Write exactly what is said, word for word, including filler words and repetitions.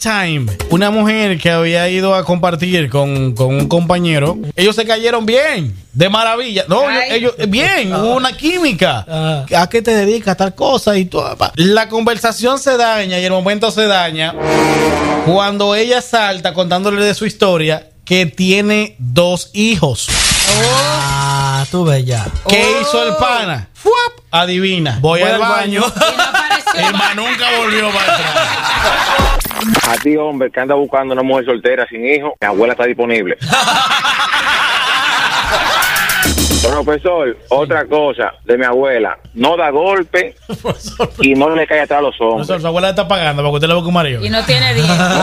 FaceTime. Una mujer que había ido a compartir con, con un compañero. Ellos se cayeron bien, de maravilla. No, Ay. ellos, bien, hubo una química. Ah. ¿A qué te dedicas? Tal cosa y todo. La conversación se daña y el momento se daña cuando ella salta contándole de su historia que tiene dos hijos. Ah, tú ves ya. ¿Qué Oh. hizo el pana? ¡Fuap! Adivina. Voy, Voy al al baño. baño. Y no apareció. Y más nunca volvió para atrás. A ti, hombre, que anda buscando una mujer soltera sin hijo, mi abuela está disponible. Profesor, otra cosa de mi abuela, no da golpe y no le cae atrás a los hombres. Profesor, su abuela está pagando para que usted le busque un marido. Y no tiene dientes.